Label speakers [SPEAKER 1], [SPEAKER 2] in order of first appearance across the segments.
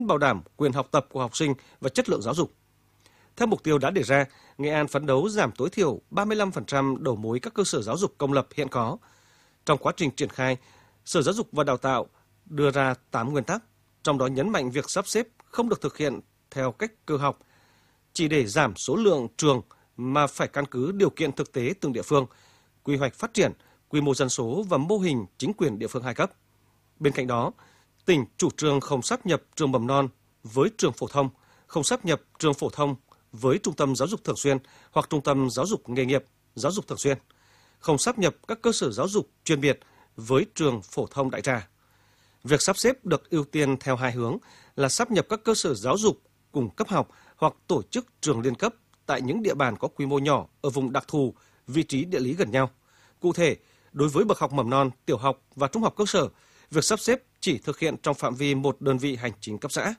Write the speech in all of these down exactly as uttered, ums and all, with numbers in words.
[SPEAKER 1] bảo đảm quyền học tập của học sinh và chất lượng giáo dục. Theo mục tiêu đã đề ra, Nghệ An phấn đấu giảm tối thiểu ba mươi lăm phần trăm đầu mối các cơ sở giáo dục công lập hiện có. Trong quá trình triển khai, Sở Giáo dục và Đào tạo đưa ra tám nguyên tắc, trong đó nhấn mạnh việc sắp xếp không được thực hiện theo cách cơ học, chỉ để giảm số lượng trường mà phải căn cứ điều kiện thực tế từng địa phương, quy hoạch phát triển, quy mô dân số và mô hình chính quyền địa phương hai cấp. Bên cạnh đó, tỉnh chủ trương không sáp nhập trường mầm non với trường phổ thông, không sáp nhập trường phổ thông với trung tâm giáo dục thường xuyên hoặc trung tâm giáo dục nghề nghiệp, giáo dục thường xuyên, không sáp nhập các cơ sở giáo dục chuyên biệt với trường phổ thông đại trà. Việc sắp xếp được ưu tiên theo hai hướng là sáp nhập các cơ sở giáo dục cùng cấp học hoặc tổ chức trường liên cấp tại những địa bàn có quy mô nhỏ ở vùng đặc thù, vị trí địa lý gần nhau. Cụ thể, đối với bậc học mầm non, tiểu học và trung học cơ sở, việc sắp xếp chỉ thực hiện trong phạm vi một đơn vị hành chính cấp xã.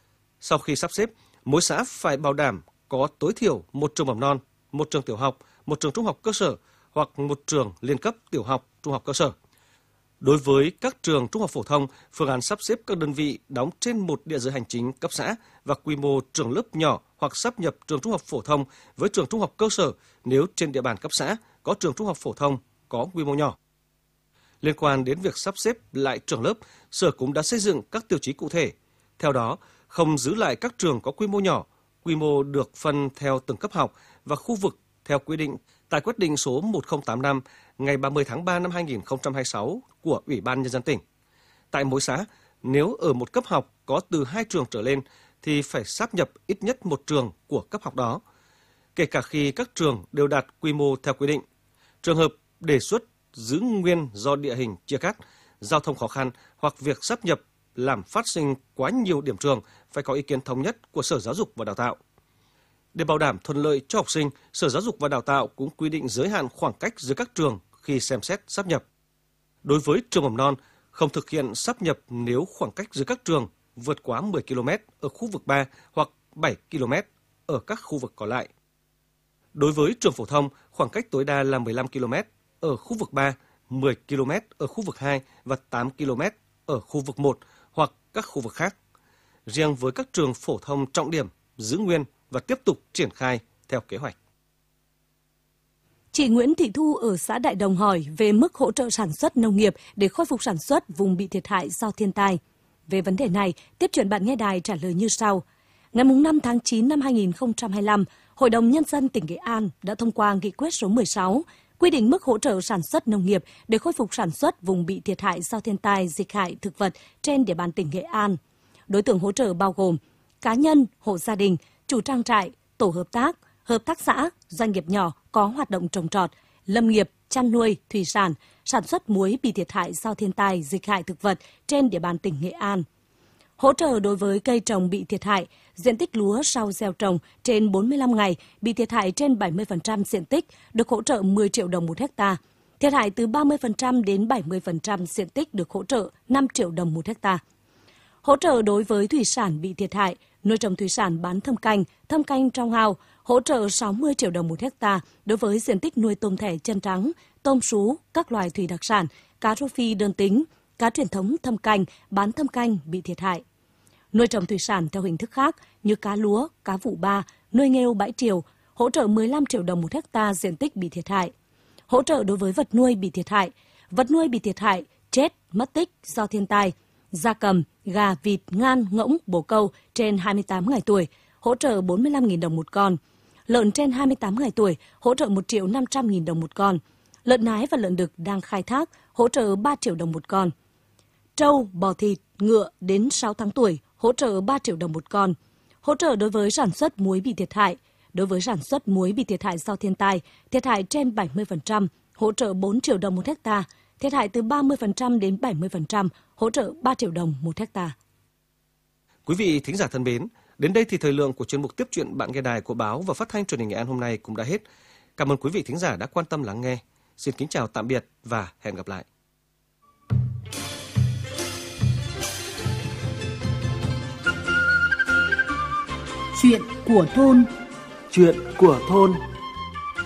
[SPEAKER 1] Sau khi sắp xếp, mỗi xã phải bảo đảm có tối thiểu một trường mầm non, một trường tiểu học, một trường trung học cơ sở hoặc một trường liên cấp tiểu học, trung học cơ sở. Đối với các trường trung học phổ thông, phương án sắp xếp các đơn vị đóng trên một địa giới hành chính cấp xã và quy mô trường lớp nhỏ hoặc sáp nhập trường trung học phổ thông với trường trung học cơ sở nếu trên địa bàn cấp xã có trường trung học phổ thông có quy mô nhỏ. Liên quan đến việc sắp xếp lại trường lớp, Sở cũng đã xây dựng các tiêu chí cụ thể. Theo đó, không giữ lại các trường có quy mô nhỏ, quy mô được phân theo từng cấp học và khu vực theo quy định tại quyết định số một nghìn tám mươi lăm ngày ba mươi tháng ba năm hai nghìn không trăm hai mươi sáu của Ủy ban Nhân dân tỉnh. Tại mỗi xã, nếu ở một cấp học có từ hai trường trở lên thì phải sáp nhập ít nhất một trường của cấp học đó, kể cả khi các trường đều đạt quy mô theo quy định. Trường hợp đề xuất giữ nguyên do địa hình chia cắt, giao thông khó khăn hoặc việc sáp nhập làm phát sinh quá nhiều điểm trường phải có ý kiến thống nhất của Sở Giáo dục và Đào tạo. Để bảo đảm thuận lợi cho học sinh, Sở Giáo dục và Đào tạo cũng quy định giới hạn khoảng cách giữa các trường khi xem xét sáp nhập. Đối với trường mầm non, không thực hiện sáp nhập nếu khoảng cách giữa các trường vượt quá mười ki lô mét ở khu vực ba hoặc bảy ki lô mét ở các khu vực còn lại. Đối với trường phổ thông, khoảng cách tối đa là mười lăm ki lô mét ở khu vực ba, mười ki lô mét ở khu vực hai và tám ki lô mét ở khu vực một hoặc các khu vực khác. Riêng với các trường phổ thông trọng điểm, giữ nguyên và tiếp tục triển khai theo kế hoạch.
[SPEAKER 2] Chị Nguyễn Thị Thu ở xã Đại Đồng hỏi về mức hỗ trợ sản xuất nông nghiệp để khôi phục sản xuất vùng bị thiệt hại do thiên tai. Về vấn đề này, tiếp chuyển bạn nghe đài trả lời như sau. Ngày năm tháng chín năm hai nghìn không trăm hai mươi lăm, Hội đồng Nhân dân tỉnh Nghệ An đã thông qua nghị quyết số mười sáu, quy định mức hỗ trợ sản xuất nông nghiệp để khôi phục sản xuất vùng bị thiệt hại do thiên tai, dịch hại thực vật trên địa bàn tỉnh Nghệ An. Đối tượng hỗ trợ bao gồm cá nhân, hộ gia đình, chủ trang trại, tổ hợp tác, hợp tác xã, doanh nghiệp nhỏ có hoạt động trồng trọt, lâm nghiệp, chăn nuôi, thủy sản, sản xuất muối bị thiệt hại do thiên tai, dịch hại thực vật trên địa bàn tỉnh Nghệ An. Hỗ trợ đối với cây trồng bị thiệt hại, diện tích lúa sau gieo trồng trên bốn mươi lăm ngày bị thiệt hại trên bảy mươi phần trăm diện tích được hỗ trợ mười triệu đồng một hectare. Thiệt hại từ ba mươi phần trăm đến bảy mươi phần trăm diện tích được hỗ trợ năm triệu đồng một hectare. Hỗ trợ đối với thủy sản bị thiệt hại, nuôi trồng thủy sản bán thâm canh, thâm canh trong ao, hỗ trợ sáu mươi triệu đồng một hectare đối với diện tích nuôi tôm thẻ chân trắng, tôm sú, các loài thủy đặc sản, cá rô phi đơn tính, cá truyền thống thâm canh, bán thâm canh bị thiệt hại. Nuôi trồng thủy sản theo hình thức khác như cá lúa, cá vụ ba, nuôi nghêu bãi triều, hỗ trợ mười lăm triệu đồng một hectare diện tích bị thiệt hại. Hỗ trợ đối với vật nuôi bị thiệt hại, vật nuôi bị thiệt hại, chết, mất tích do thiên tai, gia cầm, gà, vịt, ngan, ngỗng, bồ câu trên hai mươi tám ngày tuổi, hỗ trợ bốn mươi lăm nghìn đồng một con. Lợn trên hai mươi tám ngày tuổi, hỗ trợ một triệu năm trăm nghìn đồng một con. Lợn nái và lợn đực đang khai thác, hỗ trợ ba triệu đồng một con. Trâu, bò thịt, ngựa đến sáu tháng tuổi, hỗ trợ ba triệu đồng một con. Hỗ trợ đối với sản xuất muối bị thiệt hại. Đối với sản xuất muối bị thiệt hại do thiên tai, thiệt hại trên bảy mươi phần trăm, hỗ trợ bốn triệu đồng một hectare. Thiệt hại từ ba mươi phần trăm đến bảy mươi phần trăm, hỗ trợ ba triệu đồng một hectare.
[SPEAKER 1] Quý vị thính giả thân mến, đến đây thì thời lượng của chuyên mục Tiếp chuyện bạn nghe đài của báo và phát thanh truyền hình Nghệ An hôm nay cũng đã hết. Cảm ơn quý vị thính giả đã quan tâm lắng nghe. Xin kính chào tạm biệt và hẹn gặp lại.
[SPEAKER 3] Chuyện của thôn.
[SPEAKER 4] Chuyện của thôn.